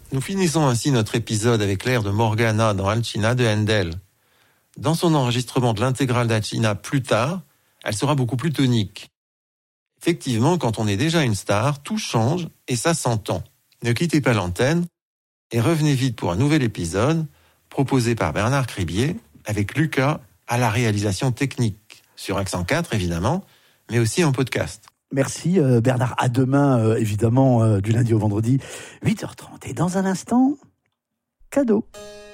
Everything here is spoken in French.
Nous finissons ainsi notre épisode avec l'air de Morgana dans Alcina de Handel. Dans son enregistrement de l'intégrale d'Alcina plus tard, elle sera beaucoup plus tonique. Effectivement, quand on est déjà une star, tout change et ça s'entend. Ne quittez pas l'antenne et revenez vite pour un nouvel épisode proposé par Bernard Cribier avec Lucas à la réalisation technique, sur Accent 4 évidemment, mais aussi en podcast. Merci Bernard, à demain évidemment du lundi au vendredi 8h30 et dans un instant, cadeau.